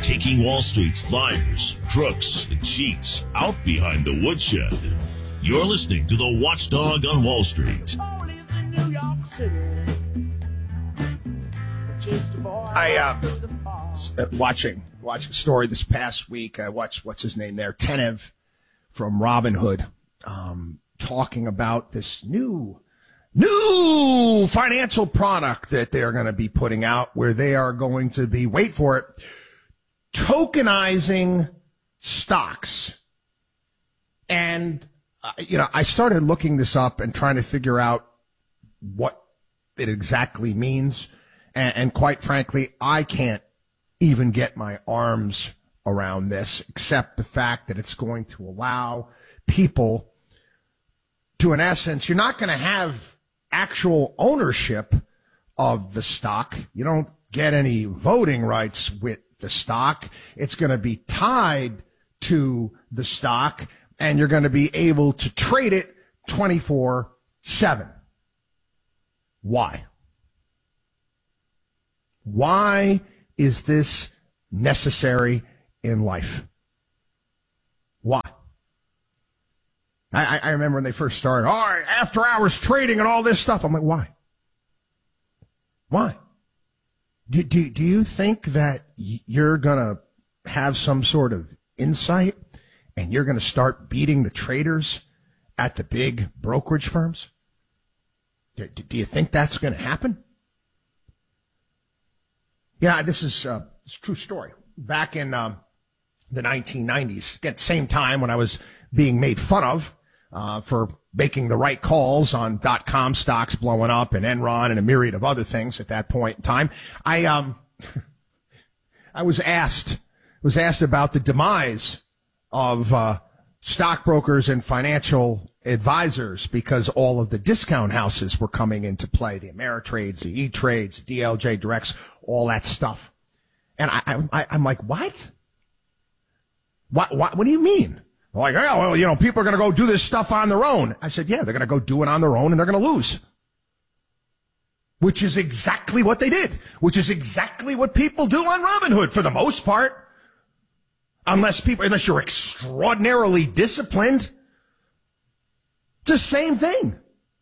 taking Wall Street's liars, crooks, and cheats out behind the woodshed. You're listening to the Watchdog on Wall Street. Watching a story this past week. I watched, what's his name there, Tenev from Robinhood, talking about this new financial product that they're going to be putting out, where they are going to be, wait for it, tokenizing stocks. And, I started looking this up and trying to figure out what it exactly means. And quite frankly, I can't even get my arms around this, except the fact that it's going to allow people to, in essence, you're not going to have actual ownership of the stock. You don't get any voting rights with the stock. It's going to be tied to the stock, and you're going to be able to trade it 24/7. Why? Why is this necessary in life? Why? I remember when they first started, after hours trading and all this stuff. I'm like, why? Why? Do you think that you're going to have some sort of insight and you're going to start beating the traders at the big brokerage firms? Do you think that's going to happen? Yeah, this is a true story. Back in the 1990s, at the same time when I was being made fun of for making the right calls on .com stocks blowing up and Enron and a myriad of other things at that point in time, I was asked about the demise of stockbrokers and financial advisors, because all of the discount houses were coming into play, the Ameritrades, the E-Trades, the DLJ Directs, all that stuff. And I'm like, what? What do you mean? They're like, oh, well, people are going to go do this stuff on their own. I said, yeah, they're going to go do it on their own and they're going to lose. Which is exactly what they did. Which is exactly what people do on Robinhood for the most part. Unless you're extraordinarily disciplined. It's the same thing.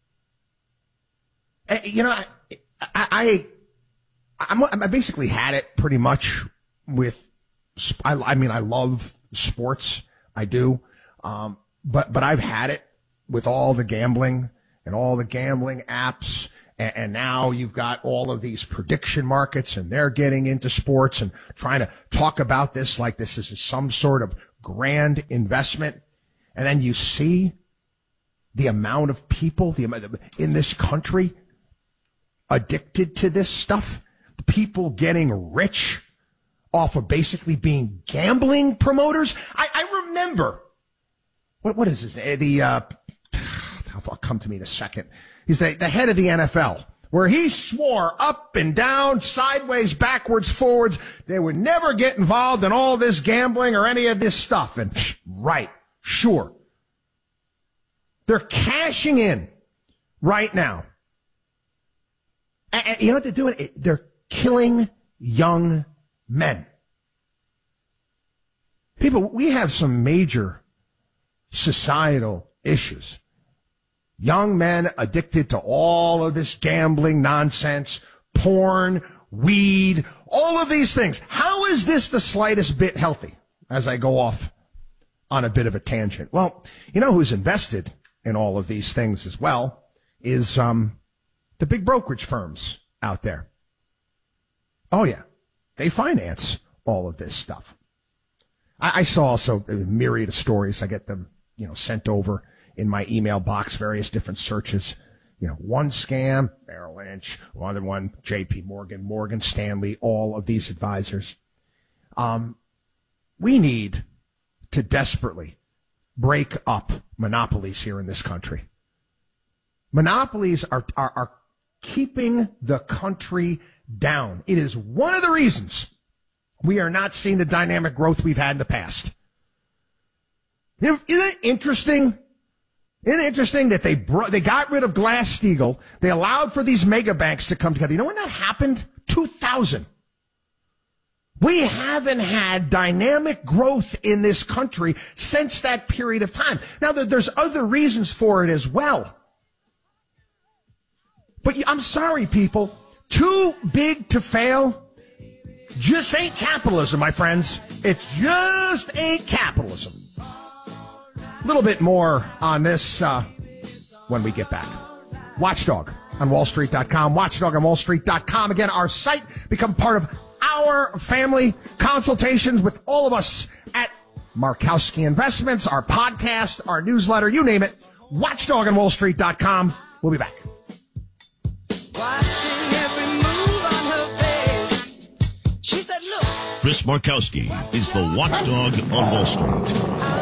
I basically had it pretty much with, I love sports. I do. But I've had it with all the gambling and all the gambling apps. And now you've got all of these prediction markets, and they're getting into sports and trying to talk about this like this is some sort of grand investment. And then you see the amount of people in this country addicted to this stuff, people getting rich off of basically being gambling promoters. I remember, what is his name? I'll come to me in a second. He's the head of the NFL, where he swore up and down, sideways, backwards, forwards, they would never get involved in all this gambling or any of this stuff. And right, sure. They're cashing in right now. And you know what they're doing? They're killing young men. People, we have some major societal issues. Young men addicted to all of this gambling nonsense, porn, weed, all of these things. How is this the slightest bit healthy? As I go off on a bit of a tangent. Well, you know who's invested in all of these things as well is the big brokerage firms out there. Oh, yeah. They finance all of this stuff. I saw also a myriad of stories. I get them, sent over in my email box, various different searches. One scam, Merrill Lynch, another one, JP Morgan, Morgan Stanley, all of these advisors. We need to desperately break up monopolies here in this country. Monopolies are keeping the country down. It is one of the reasons we are not seeing the dynamic growth we've had in the past. Isn't it interesting? Isn't it interesting that they got rid of Glass-Steagall? They allowed for these mega banks to come together. You know when that happened? 2000. We haven't had dynamic growth in this country since that period of time. Now, there's other reasons for it as well. But I'm sorry, people. Too big to fail just ain't capitalism, my friends. It just ain't capitalism. A little bit more on this when we get back. Watchdog on wallstreet.com. Watchdog on wallstreet.com. Again, our site. Become part of our family. Consultations with all of us at Markowski Investments, our podcast, our newsletter, you name it. Watchdog on wallstreet.com. We'll be back. Watching every move on her face. She said, look. Chris Markowski is the Watchdog on Wall Street.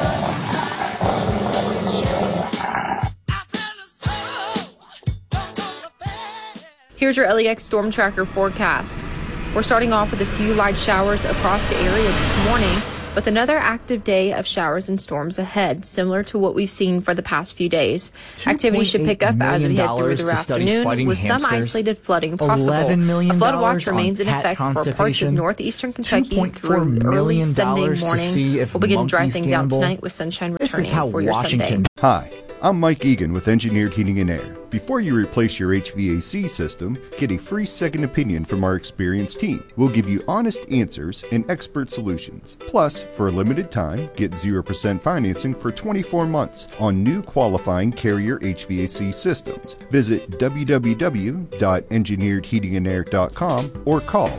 Here's your LEX Storm Tracker forecast. We're starting off with a few light showers across the area this morning, with another active day of showers and storms ahead, similar to what we've seen for the past few days. Activity should pick up as we head through the afternoon, with some isolated flooding possible. A flood watch remains in effect for parts of northeastern Kentucky through early Sunday morning. We'll begin dry things out tonight with sunshine returning for your Sunday. Hi, I'm Mike Egan with Engineered Heating and Air. Before you replace your HVAC system, get a free second opinion from our experienced team. We'll give you honest answers and expert solutions. Plus, for a limited time, get 0% financing for 24 months on new qualifying Carrier HVAC systems. Visit www.engineeredheatingandair.com or call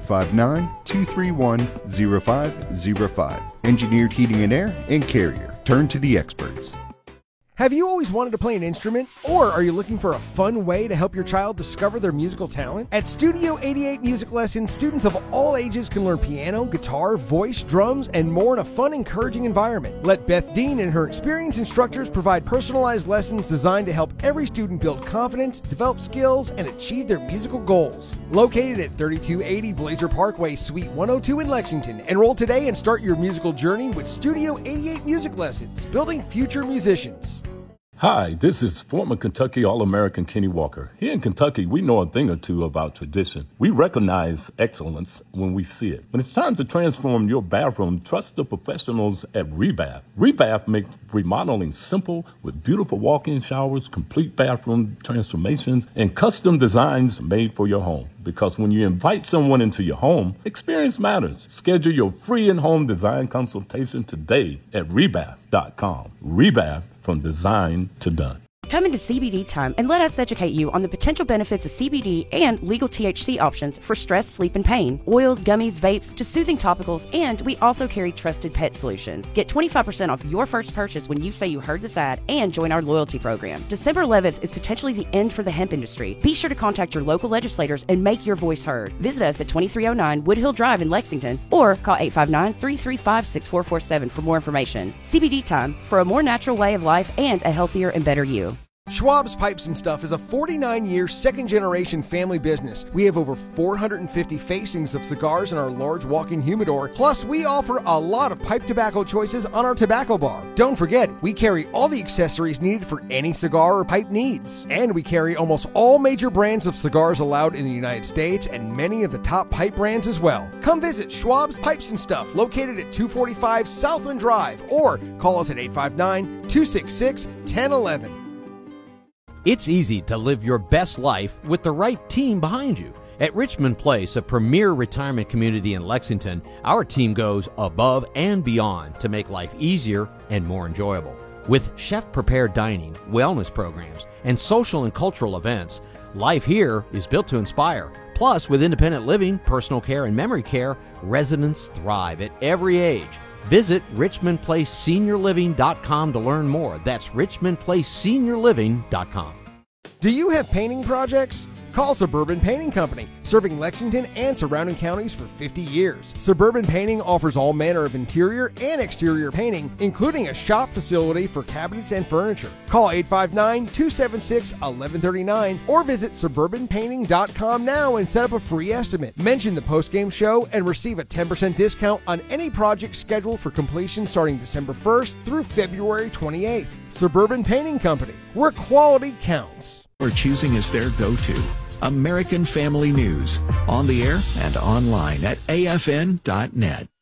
859-231-0505. Engineered Heating and Air and Carrier. Turn to the experts. Have you always wanted to play an instrument? Or are you looking for a fun way to help your child discover their musical talent? At Studio 88 Music Lessons, students of all ages can learn piano, guitar, voice, drums, and more in a fun, encouraging environment. Let Beth Dean and her experienced instructors provide personalized lessons designed to help every student build confidence, develop skills, and achieve their musical goals. Located at 3280 Blazer Parkway, Suite 102 in Lexington. Enroll today and start your musical journey with Studio 88 Music Lessons, building future musicians. Hi, this is former Kentucky All-American Kenny Walker. Here in Kentucky, we know a thing or two about tradition. We recognize excellence when we see it. When it's time to transform your bathroom, trust the professionals at Rebath. Rebath makes remodeling simple with beautiful walk-in showers, complete bathroom transformations, and custom designs made for your home. Because when you invite someone into your home, experience matters. Schedule your free in-home design consultation today at Rebath.com. Rebath, from design to done. Come into CBD Time and let us educate you on the potential benefits of CBD and legal THC options for stress, sleep, and pain. Oils, gummies, vapes, to soothing topicals, and we also carry trusted pet solutions. Get 25% off your first purchase when you say you heard this ad and join our loyalty program. December 11th is potentially the end for the hemp industry. Be sure to contact your local legislators and make your voice heard. Visit us at 2309 Woodhill Drive in Lexington or call 859-335-6447 for more information. CBD Time, for a more natural way of life and a healthier and better you. Schwab's Pipes and Stuff is a 49-year, second-generation family business. We have over 450 facings of cigars in our large walk-in humidor. Plus, we offer a lot of pipe tobacco choices on our tobacco bar. Don't forget, we carry all the accessories needed for any cigar or pipe needs. And we carry almost all major brands of cigars allowed in the United States and many of the top pipe brands as well. Come visit Schwab's Pipes and Stuff, located at 245 Southland Drive, or call us at 859-266-1011. It's easy to live your best life with the right team behind you. At Richmond Place, a premier retirement community in Lexington, our team goes above and beyond to make life easier and more enjoyable. With chef-prepared dining, wellness programs, and social and cultural events, life here is built to inspire. Plus, with independent living, personal care, and memory care, residents thrive at every age. Visit richmondplaceseniorliving.com to learn more. That's richmondplaceseniorliving.com. Do you have painting projects? Call Suburban Painting Company, serving Lexington and surrounding counties for 50 years. Suburban Painting offers all manner of interior and exterior painting, including a shop facility for cabinets and furniture. Call 859-276-1139 or visit suburbanpainting.com now and set up a free estimate. Mention the postgame show and receive a 10% discount on any project scheduled for completion starting December 1st through February 28th. Suburban Painting Company, where quality counts. We're choosing as their go-to. American Family News, on the air and online at afn.net.